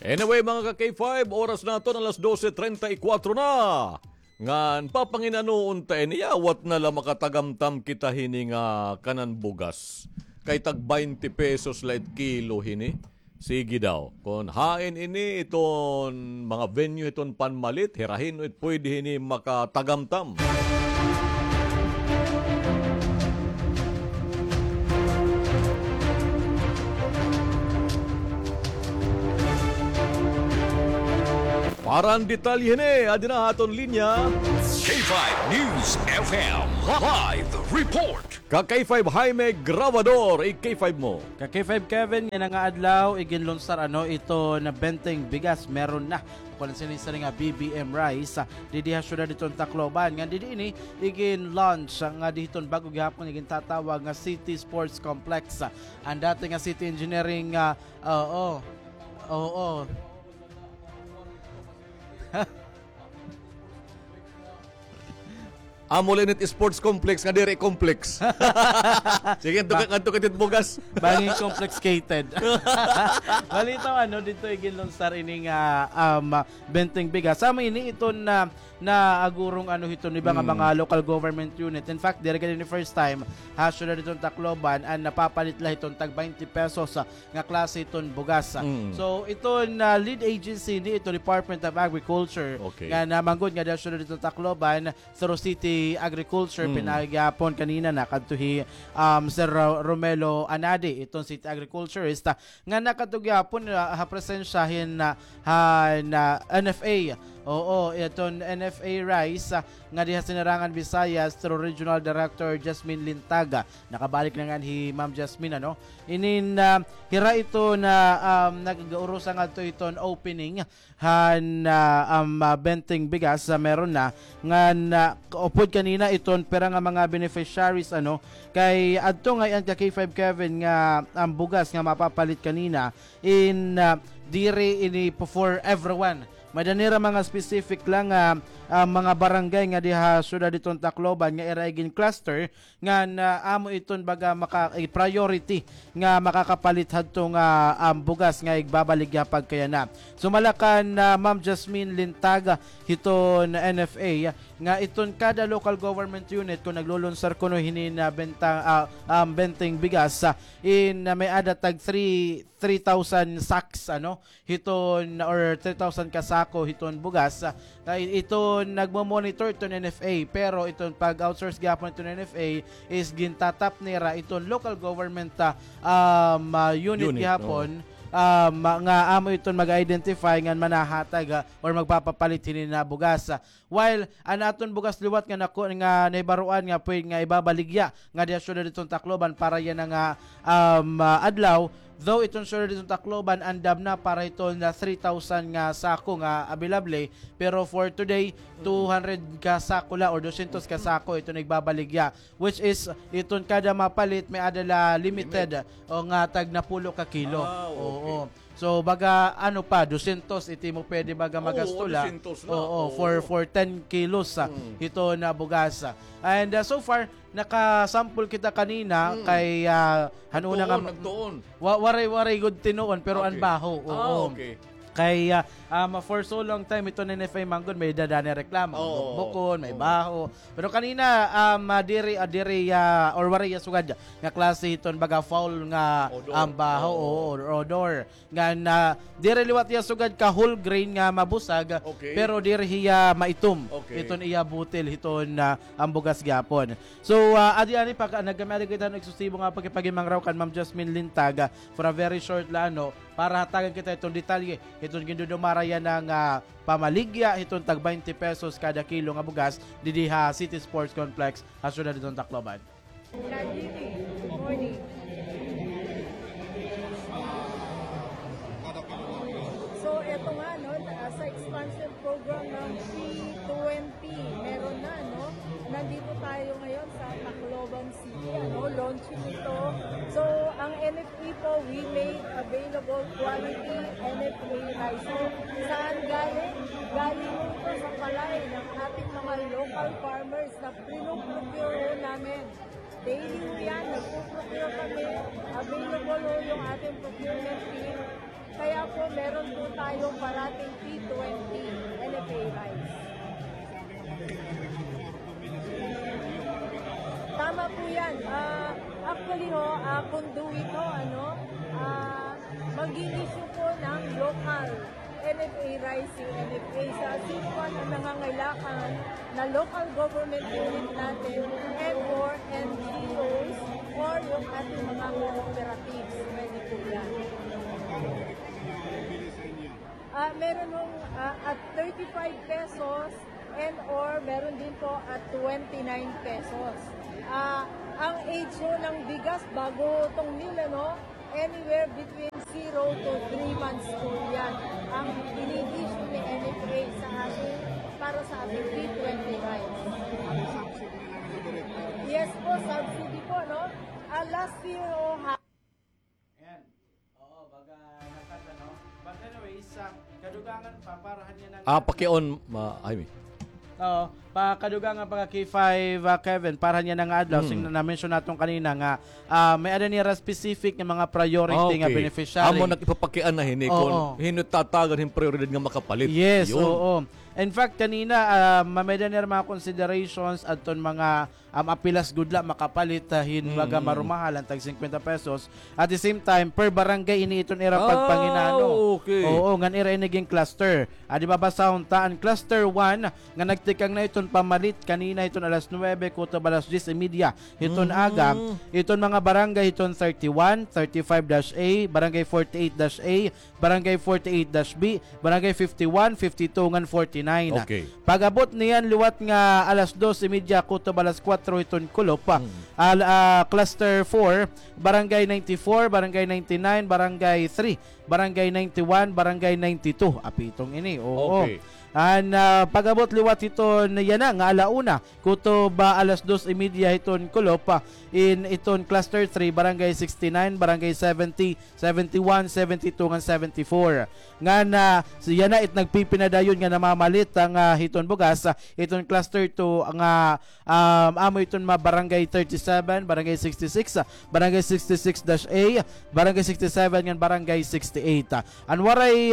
Anyway mga ka-K5, oras na ito ng alas 12:34 na. Ngan papanginanuon tayo niya, wat na lang makatagamtam kita hininga kanan bugas. Kay tag 20 pesos light kilo hini. Sige daw, kung hain ini iton mga venue iton panmalit, hirahin it pwede hini makatagamtam. Para ang detalye ni, adin na aton linya. K5 News FM Live Report. Ka-K5 Jaime Grabador, K5 mo. Ka-K5 Kevin, yan nga adlaw, iginlonsar ito na benteng bigas, meron na. Kung sinisa nga BBM Rice, didiha syudad ditong Tacloban. Nga didi ini, igin-launch nga dihiton bago gihapon, igin tatawag nga City Sports Complex. Ang dati nga City Engineering, Amulinit Sports Complex nga dire complex. Sige, kanto katit bugas. Banging complicated. Balito dito iginlonsar ini nga benteng bigas. Sama ini ito na agurong ito ni mga local government unit. In fact, dire ni first time hasyo na ditong Tacloban ang napapalit la itong tag 20 pesos nga klase itong bugas. So ito lead agency ni ito Department of Agriculture nga namanggod nga hasyo na ditong Tacloban, Soro City Agriculture pinagyapon kanina na kadtuhi Sir Romelo Anade itong City Agriculturist nga nakatugyapon presensyahin na NFA. Oo, itong NFA Rice nga diha sinarangan Visayas through Regional Director Jasmine Lintaga. Nakabalik na nga ni Ma'am Jasmine inin hira ito na nag-uurusan nga itong opening benteng bigas meron na nga upod kanina iton pera nga mga beneficiaries kay adto nga ang K5 Kevin nga ang bugas nga mapapalit kanina in dire ini for everyone. Madanira mga specific lang mga barangay nga diha syudad ditong Tacloban nga iraigin cluster nga amo iton baga priority nga makakapalit hadto nga bugas nga igbabaligya pagkayana. Sumalakan Ma'am Jasmine Lintaga hiton NFA nga iton kada local government unit kung naglulunsar kuno hinin benteng bigas in may adatag 3,000 sacks hiton or 3,000 kasako hiton bugas. Ito nagmo-monitor ito ng NFA pero itong pag-outsource gapon ito ng NFA is gintatap nira itong local government unit gihapon nga amo itong mag-identify nga manahatag or magpapapalit hinin na bugas. While aton bugas liwat nga naibaruan nga pwede nga ibabaligya nga diya syudad itong Tacloban para yan nga adlaw. Though itong syudad itong Tacloban andam na para ito na 3,000 nga sako nga available, pero for today 200 ka sako la or 200 ka sako ito nagbabaligya, which is itong kada mapalit may adala limited o nga tag na 10 ka kilo. Oo. So baga 200 iti mo pwede baga magastula. For 10 kilos ito na bugas. And so far naka-sample kita kanina kay hanuna nga nagtuon. Waray good tinuon pero anbaho. Oo. Okay. Kay for so long time ito na NFA Mangon may dadane reklamo, bukon, may baho. Pero kanina diri or wari sugad nga klase iton baga foul nga baho o odor. Nga diri liwat ya sugad ka whole grain nga mabusag pero diri hiya maitom. Iton iya butil hiton ang bugas gyapon. So adi pa nagamali kita nagsusibo nga pagipagimang raw kan Ma'am Jasmine Lintaga for a very short para hatagan kita itong detalye. Itong gindudumaraya ng pamaligya, itong tag 20 pesos kada kilo nga bugas, didiha City Sports Complex, hasyudad itong Tacloban. Good morning. So, eto nga, sa expansion program ng P20, meron na, nandito tayo ngayon sa Tacloban City, launching ito. So, ang NFA po, we made available quality NFA rice. So, saan galing? Galing ito sa palay ng ating mga local farmers na pinuprocure namin. Daily ho yan, nagpuprocure kami. Available ho yung ating procurement team. Kaya po, meron po tayo tayong parating P20 NFA rice. Tama po yan. Actually conduit mag-i-issue po ng local NFA rice yung NFA sa sino man ang nangangailangan na local government unit natin and/or NGOs or yung ating mga cooperatives. Pwede po yan. Meron nung at 35 pesos and/or meron din po at 29 pesos. Ang age ng bigas bago itong nila, anywhere between 0 to 3 months po yan. Ang ini-issue ni NFA sa ating, para sa ating P20 rice. Yes po, subsidy po, last year, Ayan. Oo, baga nakatano. But anyways, kadugangan pa, parahan niya ng... Paki-on, Jaime. Oo, kadugangan pa K5 Kevin, para niya nga adlaw sing na-mention natong kanina nga may ada niya specific nga mga priority nga beneficiary. Amo nagpapakian na hinikon, hinutatagan hin prioridad nga makapalit. Yes, Yun. oo. In fact, kanina, mameda niya mga considerations at ton mga apilas gudla makapalit hinwaga marumahalan tag 50 pesos. At the same time, per barangay ini iton era pagpanginano. Okay. Oo, ngan era iniging cluster. Di ba basahon taan cluster 1 nga nagtikang na iton pamalit kanina iton alas 9 kuto alas 10:30 iton aga. Iton mga barangay iton 31, 35-A, barangay 48-A, barangay 48-B, barangay 51, 52 ngan 49. Okay. Pagabot niyan liwat nga alas 12:30 kuto alas 4 iton kulop pa. Cluster 4, barangay 94, barangay 99, barangay 3, barangay 91, barangay 92. Api itong ini. Oo. Okay. Pagabot liwat iton yan na nga alauna kuto ba alas 2:30 iton kulop in iton cluster 3 barangay 69 barangay 70 71 72 ngan 74 nga na siya na it nagpipinadayon nga namamalit ang hiton bugas iton cluster 2 nga amo iton barangay 37 barangay 66 barangay 66-A barangay 67 ngan barangay 68 waray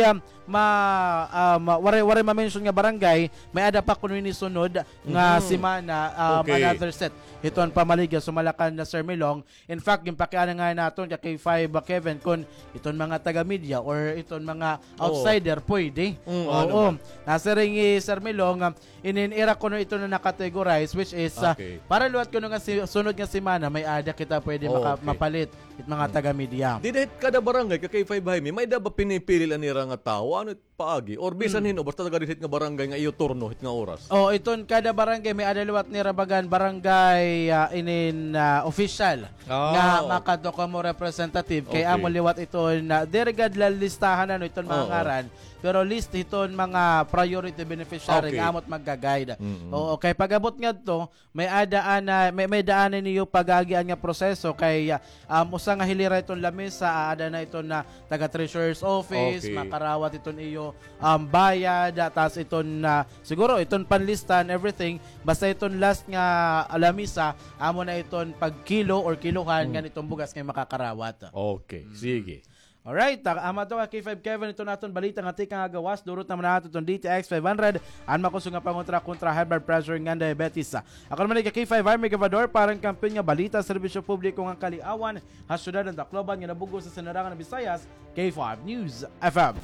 waray ma-mention nga barangay may ada pa kuno ni sunod nga semana another set iton pamaligya sumalakan na Sir Milong. In fact yung pakiana nga naton kay K5 Kevin kun iton mga taga media or iton mga outsider pwede. Oo. Nasa ring Sir Milong ininira kuno ito na nakategorize which is para luwat kuno nga sunod nga semana may ada kita pwede mapalit it mga taga media. Didit kada barangay kay K5 Jaime may da ba pinipili lang nira nga tao ano paagi or bisan hino basta taga didit nga barangay nga iyo turno hit nga oras. Iton kada barangay may ada luwat ni rabagan barangay official nga makadoko mo representative kay amo liwat iton derigad listahan iton mga ngaran pero list iton mga priority beneficiary nga amot magga-guide. Oo, kay pagabot nga to may adaan may daanan niyo pagagian nga proseso kay usa nga hilira iton lamesa ada na iton na taga treasurer's office makarawat iton iyo bayad tas iton siguro iton panlista and everything basta iton last nga lamisa amo na iton pagkilo or kiluhan nga itong bugas nga makakarawat. Okay, sige. Alright, ama to K5 Kevin ito naton balita nga tikang agawas durot naman nato itong DTX 500 an makusong nga pangontra high blood pressure nga diabetes. Ako naman K5 Army Gavador parang kampiyon nga balita serbisyo publiko nga kaliawan has syudad ng Tacloban nga nabugo sa sinarangan ng Visayas K5 News FM.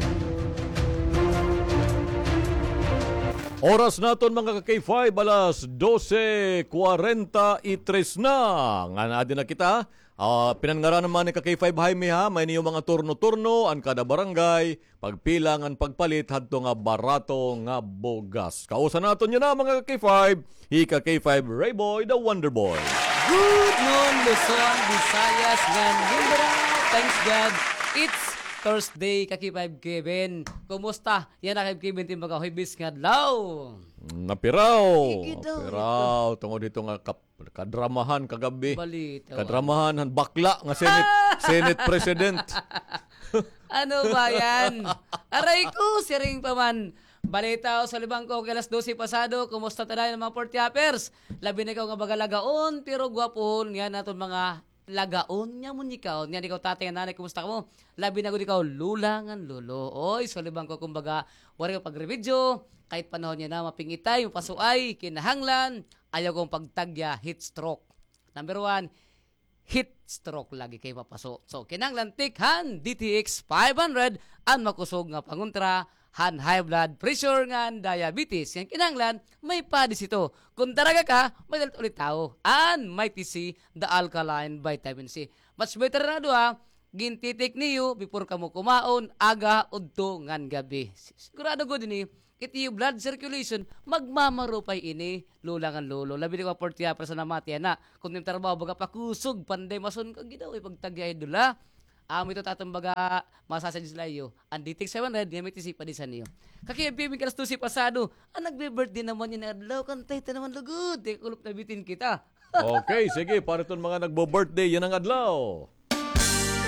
Oras naton mga ka-K5 alas 12:43 na. Nga naadin na kita. Pinangara naman ni ka-K5 Jaime may niyo mga turno-turno an kada barangay pagpilangan pagpalit hadto nga barato nga bogas. Kausa naton yun na mga ka-K5. Ika K5 Rayboy the Wonder Boy. Good noon Luzon, Visayas, and Mindanao. Thanks God. It's Thursday, Kaki5 Kevin. Kumusta? Yan na Kevin Team Magahibis nga adlaw. Napiraw. Napiraw. Tungod dito nga kadramahan kagabi. Balita. Kadramahan han bakla nga Senate President. Ano ba yan? Aray ko, siring pa man. Balita sa libang ko kay alas 12 pasado. Kumusta tayo ng mga portiapers? Labi na ikaw nga bagalagaon, pero gwapon. Yan natin mga lagaon niya mo ikaw. Niyan ikaw tatay nga nanay, kumusta ka mo? Labi na ko ikaw, lulangan lulo. Oy, so libang ko kumbaga, wala ko pag-review, kahit panahon niya na mapingitay, mapasuay, kinahanglan, ayaw kong pagtagya, heat stroke. Number 1, heat stroke lagi kay papaso. So, kinahanglan tikhan, DTX 500, ang makusog nga panguntra, han high blood pressure nga diabetes. Yan kinahanglan, may padis ito. Kung taraga ka, may dalit ulit tao. And may TC, the alkaline vitamin C. Much better na doa, gintitik niyo before ka mo kumaon, aga, udto, ngan gabi. Sigurado ko din iti yung blood circulation, magmamarupay ini, lulangan lolo. Labi ko 40 sa namati na. Kung yung trabaho, baga pakusog, panday masun ka ginaw, ipagtagyay dula. Ito tatambaga masasadyo sila iyo. Ang DTX 700, gamit isipa di sa niyo. Kakiyabibig kalas to si pasado. Ang nagbe-birthday naman yun na adlaw, kantay ta naman lugod. Kulop na bitin kita. Okay, sige, para itong mga nagbo-birthday, yan ang adlaw.